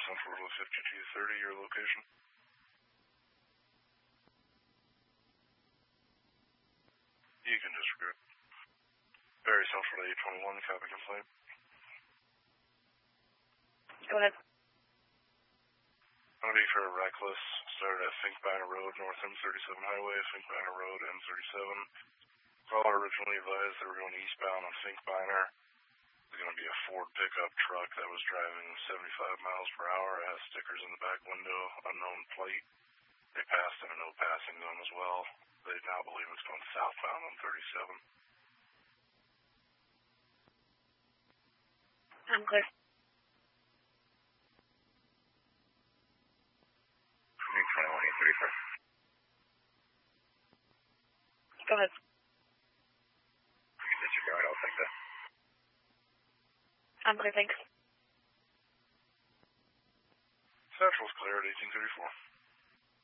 Central to 5230, your location. You can disregard. Barry Central to 821, copy complaint. Go ahead. I'm going to be for reckless. Started at Finkbeiner Road, North M37 Highway, Finkbeiner Road, M37. Caller originally advised they were going eastbound on Finkbeiner. There's going to be a Ford pickup truck that was driving 75 miles per hour. It has stickers in the back window, unknown plate. They passed in a no passing zone as well. They now believe it's going southbound on 37. I'm clear. Unique 21, 834. Go ahead. You can disregard, I'll take that. I'm clear, thanks. Central's clear at 1834.